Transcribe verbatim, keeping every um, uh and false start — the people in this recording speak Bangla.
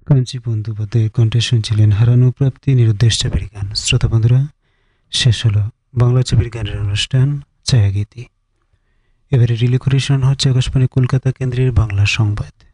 কাঞ্চি বন্দ্যোপাধ্যায়ের কণ্ঠে শুনছিলেন হারানো প্রাপ্তি নিরুদ্দেশ চাপের গান। শ্রোতা বন্ধুরা, শেষ হলো বাংলা চাপের গানের অনুষ্ঠান ছায়াগীতি। এবারে রিলে করে শোনানো হচ্ছে আকাশবাণী কলকাতা কেন্দ্রের বাংলা সংবাদ।